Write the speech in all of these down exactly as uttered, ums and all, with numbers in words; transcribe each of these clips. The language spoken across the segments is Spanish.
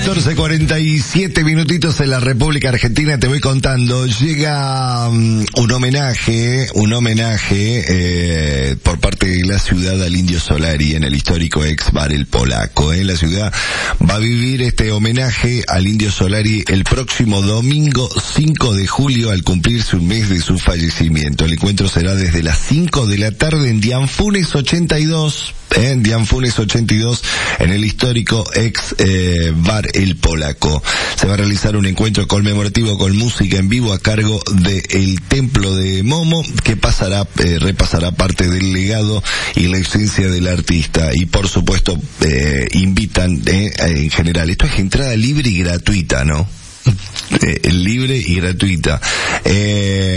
catorce cuarenta y siete minutitos en la República Argentina, te voy contando. Llega um, un homenaje, un homenaje eh, por parte de la ciudad al Indio Solari en el histórico ex bar El Polaco. Eh. La ciudad va a vivir este homenaje al Indio Solari el próximo domingo cinco de julio al cumplirse un mes de su fallecimiento. El encuentro será desde las cinco de la tarde en Dianfunes ochenta y dos. En Dianfunes ochenta y dos, en el histórico ex eh, bar El Polaco. Se va a realizar un encuentro conmemorativo con música en vivo a cargo del Templo de Momo, que pasará, eh, repasará parte del legado y la esencia del artista. Y por supuesto, eh, invitan eh, en general. Esto es entrada libre y gratuita, ¿no? eh, libre y gratuita. Eh,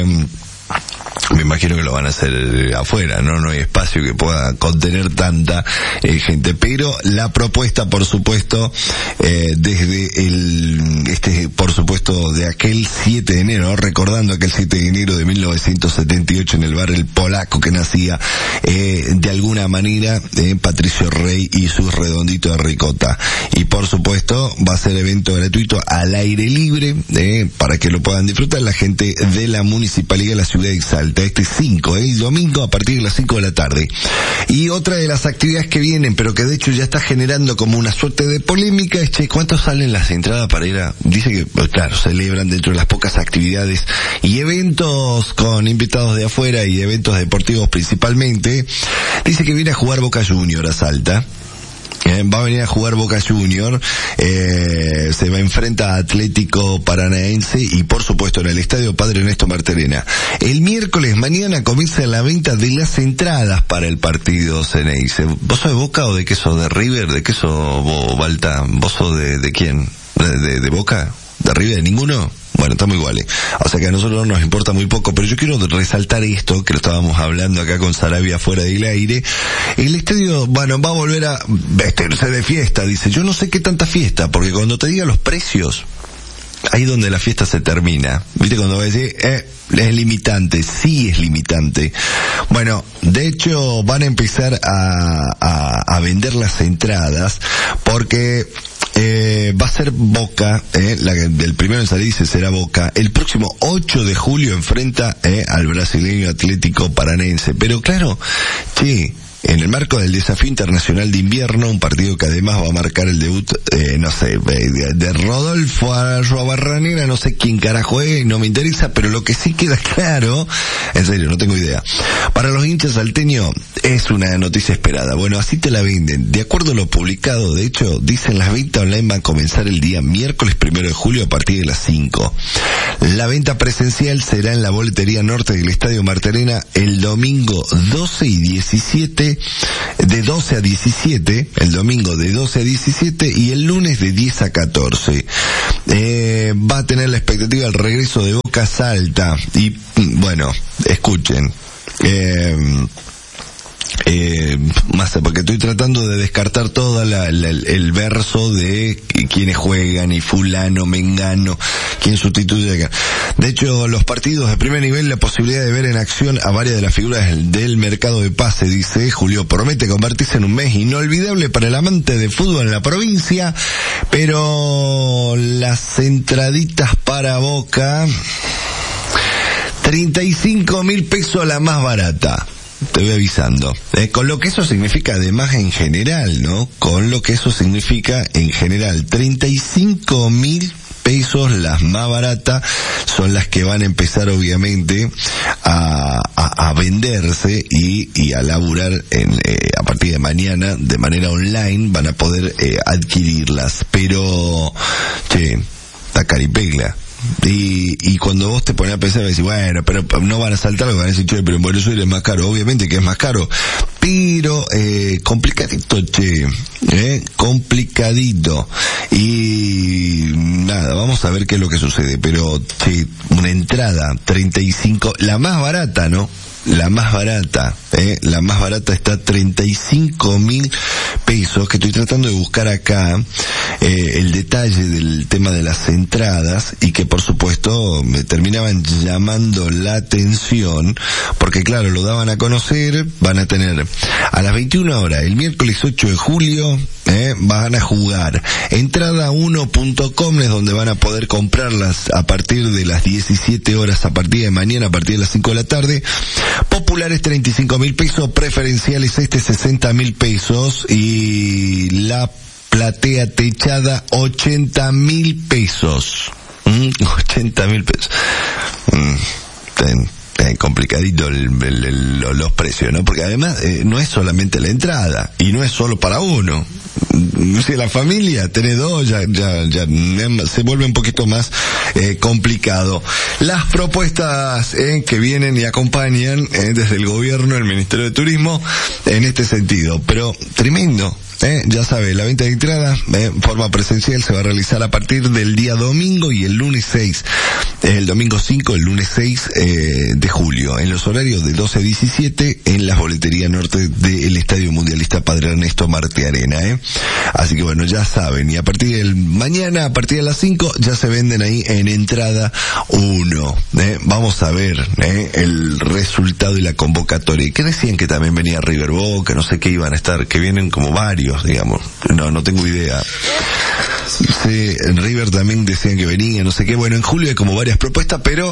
Me imagino que lo van a hacer afuera, ¿no? No hay espacio que pueda contener tanta eh, gente. Pero la propuesta, por supuesto, eh, desde el, este, por supuesto, de aquel siete de enero, ¿no? Recordando aquel siete de enero de mil novecientos setenta y ocho en el bar El Polaco que nacía, eh, de alguna manera, eh, Patricio Rey y sus redonditos de ricota. Y por supuesto, va a ser evento gratuito al aire libre, eh, para que lo puedan disfrutar la gente de la Municipalidad de la ciudad de Salta. Este cinco, ¿eh? Domingo a partir de las cinco de la tarde. Y otra de las actividades que vienen, pero que de hecho ya está generando como una suerte de polémica, es, che, ¿cuánto salen las entradas para ir a...? Dice que, claro, celebran dentro de las pocas actividades y eventos con invitados de afuera y eventos deportivos principalmente. Dice que viene a jugar Boca Junior a Salta. Eh, va a venir a jugar Boca Junior, eh, se va a enfrentar a Atlético Paranaense y por supuesto en el Estadio Padre Ernesto Marterena. El miércoles mañana comienza la venta de las entradas para el partido Ceneice. ¿Vos sos de Boca o de qué sos? ¿De River? ¿De qué sos vos, Balta? ¿Vos sos de, de quién? ¿De, de, de Boca? ¿De River? ¿De ninguno? Bueno, estamos iguales. O sea que a nosotros nos importa muy poco, pero yo quiero resaltar esto, que lo estábamos hablando acá con Sarabia fuera del aire. El estadio, bueno, va a volver a vestirse de fiesta, dice. Yo no sé qué tanta fiesta, porque cuando te diga los precios, ahí donde la fiesta se termina. ¿Viste? Cuando va a decir, eh, es limitante, sí es limitante. Bueno, de hecho, van a empezar a, a, a vender las entradas, porque... Eh, va a ser Boca, eh, la, del primero en salir será Boca. El próximo ocho de julio enfrenta eh, al brasileño Atlético Paranaense. Pero claro, che, en el marco del desafío internacional de invierno, un partido que además va a marcar el debut, eh, no sé, de, de Rodolfo Arrobarranera, no sé quién carajo es, no me interesa, pero lo que sí queda claro, en serio, no tengo idea. Para los hinchas salteños, es una noticia esperada. Bueno, así te la venden. De acuerdo a lo publicado, de hecho, dicen las ventas online van a comenzar el día miércoles primero de julio a partir de las cinco. La venta presencial será en la boletería norte del Estadio Marterena el domingo doce y diecisiete, de doce a diecisiete, el domingo de doce a diecisiete y el lunes de diez a catorce. Eh, va a tener la expectativa el regreso de Boca a Salta. Y, bueno, escuchen. Eh, Eh, más porque estoy tratando de descartar todo la, la, el verso de quienes juegan y fulano, mengano, quién sustituye acá. De hecho, los partidos de primer nivel, la posibilidad de ver en acción a varias de las figuras del, del mercado de pase, dice Julio, promete convertirse en un mes inolvidable para el amante de fútbol en la provincia, pero las entraditas para Boca, treinta y cinco mil pesos la más barata. Te voy avisando. Eh, con lo que eso significa además en general, ¿no? Con lo que eso significa en general. treinta y cinco mil pesos, las más baratas, son las que van a empezar obviamente a, a, a venderse y, y a laburar en, eh, a partir de mañana de manera online, van a poder eh, adquirirlas. Pero, che, la caripegla. Y, y cuando vos te pones a pensar, decís, bueno, pero no van a saltar, van a decir, che, pero en Buenos Aires es más caro. Obviamente que es más caro, pero eh, complicadito, che, eh, complicadito. Y nada, vamos a ver qué es lo que sucede. Pero, che, una entrada, treinta y cinco, la más barata, ¿no? La más barata, eh, la más barata está treinta y cinco mil pesos, que estoy tratando de buscar acá. eh, el detalle del tema de las entradas y que por supuesto me terminaban llamando la atención porque claro, lo daban a conocer, van a tener a las veintiuna horas, el miércoles ocho de julio, eh, van a jugar entrada uno punto com es donde van a poder comprarlas a partir de las diecisiete horas, a partir de mañana, a partir de las cinco de la tarde. Populares treinta y cinco mil pesos, preferenciales este sesenta mil pesos y la platea techada ochenta mil pesos. ¿Mm? ochenta mil pesos. Mm, ten. Eh, complicadito el, el, el, los precios, ¿no? Porque además eh, no es solamente la entrada y no es solo para uno. Si la familia tiene dos, ya, ya, ya se vuelve un poquito más eh, complicado. Las propuestas eh, que vienen y acompañan eh, desde el gobierno, el Ministerio de Turismo, en este sentido, pero tremendo. Eh, ya sabe, la venta de entrada en eh, forma presencial se va a realizar a partir del día domingo y el lunes seis, eh, el domingo cinco, el lunes seis eh, de julio, en los horarios de doce a diecisiete en las boleterías norte del Estadio Mundialista Padre Ernesto Marte Arena, eh. Así que bueno, ya saben, y a partir del mañana, a partir de las cinco, ya se venden ahí en entrada uno, eh. Vamos a ver, eh, el resultado y la convocatoria. ¿Qué decían que también venía River Boca, no sé qué iban a estar, que vienen como varios, digamos, no, no tengo idea. Sí, en River también decían que venía, no sé qué, bueno, en julio hay como varias propuestas, pero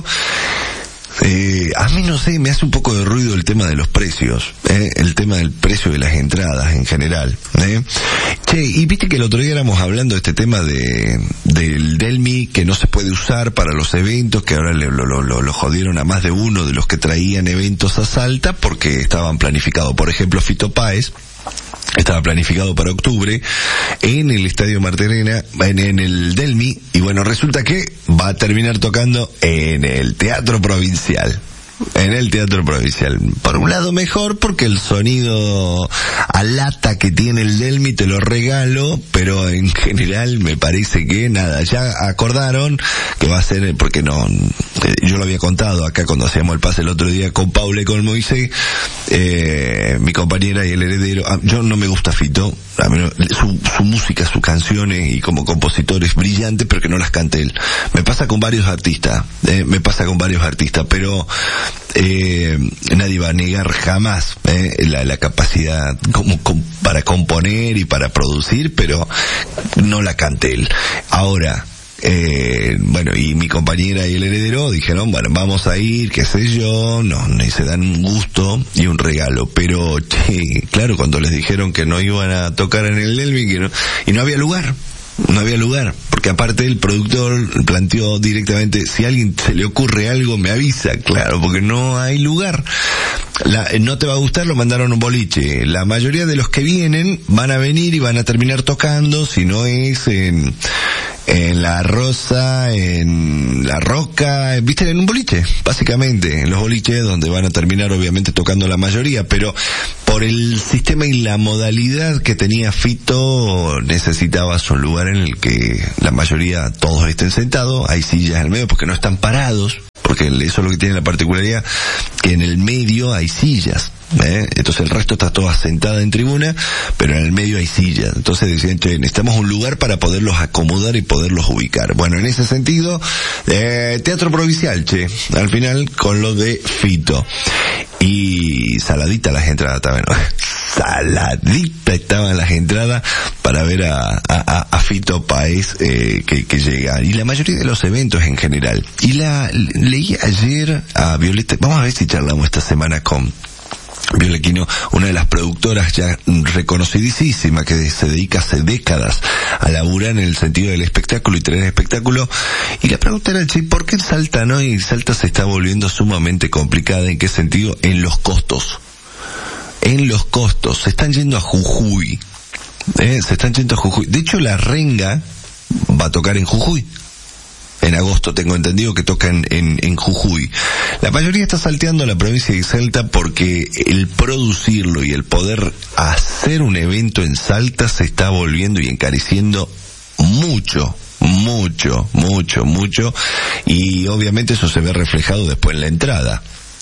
eh, a mí no sé, me hace un poco de ruido el tema de los precios, eh, el tema del precio de las entradas en general, eh. Che, y viste que el otro día éramos hablando de este tema de del Delmi que no se puede usar para los eventos, que ahora le, lo, lo, lo jodieron a más de uno de los que traían eventos a Salta porque estaban planificados, por ejemplo Fito Páez estaba planificado para octubre en el Estadio Marte Arena, en, en el Delmi, y bueno, resulta que va a terminar tocando en el Teatro Provincial. En el Teatro Provincial. Por un lado mejor porque el sonido a lata que tiene el Delmi te lo regalo, pero en general me parece que nada, ya acordaron que va a ser, porque no, yo lo había contado acá cuando hacíamos el pase el otro día con Paula y con Moisés, eh, mi compañera y el heredero, yo no me gusta Fito, a mí no, su, su música, sus canciones y como compositor es brillante, pero que no las cante él. Me pasa con varios artistas, eh, me pasa con varios artistas, pero Eh, nadie va a negar jamás eh, la, la capacidad como, como para componer y para producir, pero no la cante él. Ahora, eh, bueno, y mi compañera y el heredero dijeron, bueno, vamos a ir, qué sé yo, no, y se dan un gusto y un regalo, pero che, claro, cuando les dijeron que no iban a tocar en el Delmi, que no, y no había lugar. No había lugar, porque aparte el productor planteó directamente, si a alguien se le ocurre algo me avisa, claro, porque no hay lugar. La, no te va a gustar, lo mandaron un boliche. La mayoría de los que vienen van a venir y van a terminar tocando, si no es en, en La Rosa, en La Roca, viste, en un boliche, básicamente, en los boliches donde van a terminar obviamente tocando la mayoría, pero por el sistema y la modalidad que tenía Fito, necesitabas un lugar en el que la mayoría, todos estén sentados, hay sillas al medio porque no están parados, porque eso es lo que tiene la particularidad, que en el medio hay sillas, ¿eh? Entonces el resto está toda sentada en tribuna, pero en el medio hay sillas. Entonces decían, che, necesitamos un lugar para poderlos acomodar y poderlos ubicar. Bueno, en ese sentido, eh, Teatro Provincial, che, al final con lo de Fito. Y saladita las entradas también, ¿no? Saladita estaban las entradas para ver a, a, a Fito Páez eh, que, que llega. Y la mayoría de los eventos en general. Y la leí ayer a Violeta, vamos a ver si charlamos esta semana con Violequino, una de las productoras ya reconocidísima que se dedica hace décadas a laburar en el sentido del espectáculo y traer espectáculo, y la pregunta era, che, ¿por qué Salta no? Y Salta se está volviendo sumamente complicada. ¿En qué sentido? En los costos. En los costos. Se están yendo a Jujuy. ¿Eh? Se están yendo a Jujuy. De hecho, La Renga va a tocar en Jujuy. En agosto tengo entendido que tocan en, en Jujuy. La mayoría está salteando a la provincia de Salta porque el producirlo y el poder hacer un evento en Salta se está volviendo y encareciendo mucho, mucho, mucho, mucho, y obviamente eso se ve reflejado después en la entrada.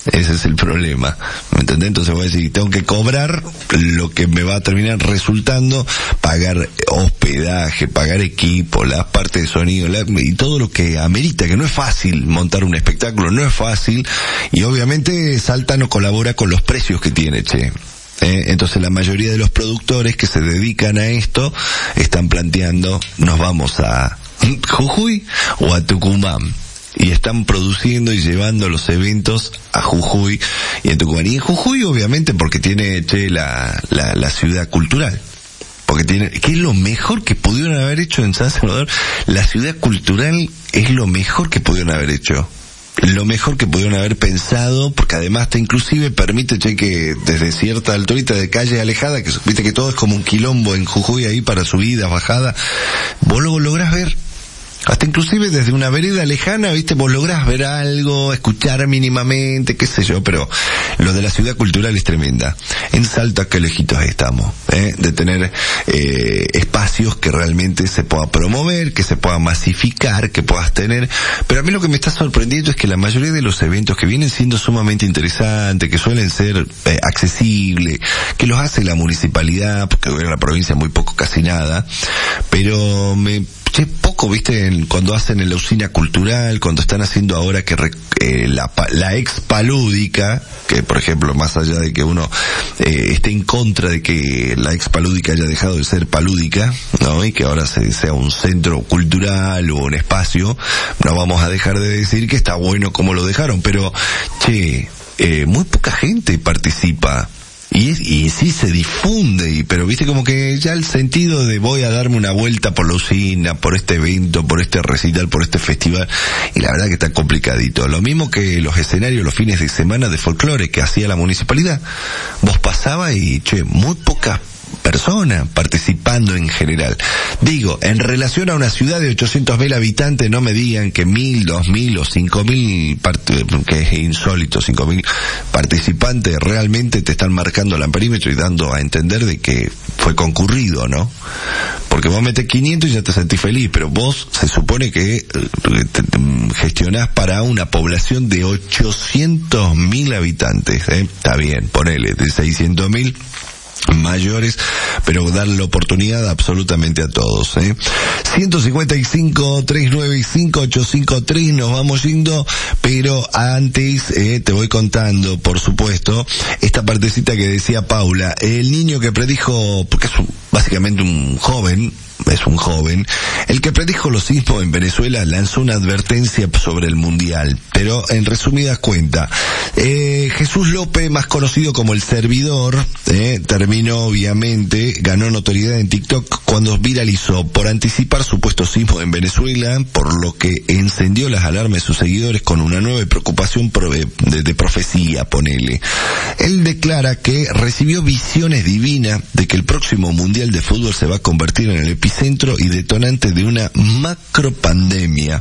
Ese es el problema, ¿me entendés? Entonces voy a decir, tengo que cobrar lo que me va a terminar resultando, pagar hospedaje, pagar equipo, las partes de sonido, la, y todo lo que amerita, que no es fácil montar un espectáculo, no es fácil, y obviamente Salta no colabora con los precios que tiene, che. Eh, entonces la mayoría de los productores que se dedican a esto están planteando, nos vamos a Jujuy o a Tucumán. Y están produciendo y llevando los eventos a Jujuy y en Tucumán. Y en Jujuy, obviamente, porque tiene, che, la, la, la ciudad cultural. Porque tiene, que es lo mejor que pudieron haber hecho en San Salvador. La ciudad cultural es lo mejor que pudieron haber hecho. Lo mejor que pudieron haber pensado, porque además te inclusive permite, che, que desde cierta alturita de calle alejada, que viste que todo es como un quilombo en Jujuy ahí para subidas, bajadas, vos luego lográs ver. Hasta inclusive desde una vereda lejana, viste, vos lográs ver algo, escuchar mínimamente, qué sé yo, pero lo de la ciudad cultural es tremenda. En Salta, qué lejitos estamos, ¿eh? De tener eh, espacios que realmente se pueda promover, que se pueda masificar, que puedas tener. Pero a mí lo que me está sorprendiendo es que la mayoría de los eventos que vienen siendo sumamente interesantes, que suelen ser eh, accesibles, que los hace la municipalidad, porque en la provincia muy poco, casi nada, pero me... Che, poco, viste, en, cuando hacen en la usina cultural, cuando están haciendo ahora que eh, la, la expalúdica, que por ejemplo, más allá de que uno eh, esté en contra de que la expalúdica haya dejado de ser palúdica, ¿no? Y que ahora se, sea un centro cultural o un espacio, no vamos a dejar de decir que está bueno como lo dejaron, pero, che, eh, muy poca gente participa. Y, es, y sí se difunde, y, pero viste como que ya el sentido de voy a darme una vuelta por la usina, por este evento, por este recital, por este festival, y la verdad que está complicadito. Lo mismo que los escenarios los fines de semana de folclore que hacía la municipalidad. Vos pasabas y, che, muy pocas personas participando en general. Digo, en relación a una ciudad de ochocientos mil habitantes, no me digan que mil, dos mil o cinco mil, que es insólito, cinco mil participantes realmente te están marcando el amperímetro y dando a entender de que fue concurrido, ¿no? Porque vos metés quinientos y ya te sentís feliz, pero vos se supone que gestionás para una población de ochocientos mil habitantes, ¿eh? Está bien, ponele, de seiscientos mil mayores, pero darle la oportunidad absolutamente a todos, ¿eh? ciento cincuenta y cinco, trescientos noventa y cinco, ochocientos cincuenta y tres, nos vamos yendo, pero antes eh, te voy contando, por supuesto, esta partecita que decía Paula, el niño que predijo, porque es un, básicamente un joven, es un joven, el que predijo los sismos en Venezuela lanzó una advertencia sobre el mundial, pero en resumidas cuentas, eh, Jesús López, más conocido como el servidor, eh, terminó obviamente, ganó notoriedad en TikTok cuando viralizó por anticipar supuestos sismos en Venezuela, por lo que encendió las alarmas de sus seguidores con una nueva preocupación de, de profecía, ponele. Él declara que recibió visiones divinas de que el próximo mundial de fútbol se va a convertir en el epicentro y detonante de una macropandemia.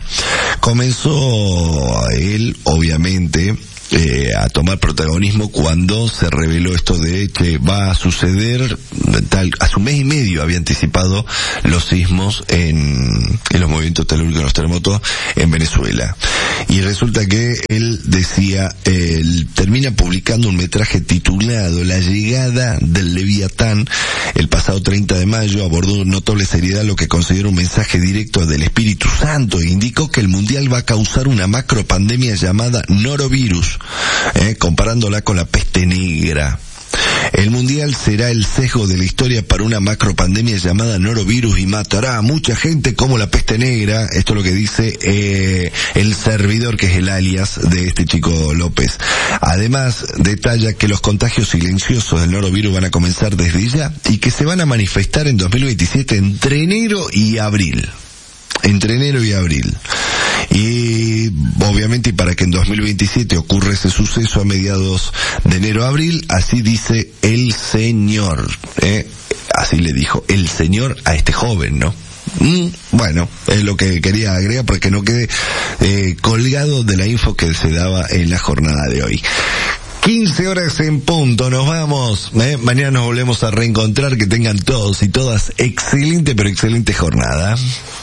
Comenzó él, obviamente, Eh, a tomar protagonismo cuando se reveló esto de que va a suceder tal, hace un mes y medio había anticipado los sismos en, en los movimientos telúricos, los terremotos en Venezuela. Y resulta que él decía, él termina publicando un metraje titulado La llegada del Leviatán el pasado treinta de mayo, abordó notable seriedad lo que considera un mensaje directo del Espíritu Santo e indicó que el mundial va a causar una macropandemia llamada norovirus, Eh, comparándola con la peste negra. El mundial será el sesgo de la historia para una macropandemia llamada norovirus y matará a mucha gente como la peste negra. Esto es lo que dice eh, el servidor, que es el alias de este chico López. Además, detalla que los contagios silenciosos del norovirus van a comenzar desde ya y que se van a manifestar en dos mil veintisiete entre enero y abril. Entre enero y abril. Y obviamente, y para que en dos mil veintisiete ocurra ese suceso a mediados de enero a abril, así dice el señor, ¿eh? Así le dijo el señor a este joven, ¿no? Mm, bueno, es lo que quería agregar porque no quede eh, colgado de la info que se daba en la jornada de hoy. quince horas en punto, nos vamos, ¿eh? Mañana nos volvemos a reencontrar, que tengan todos y todas excelente, pero excelente jornada.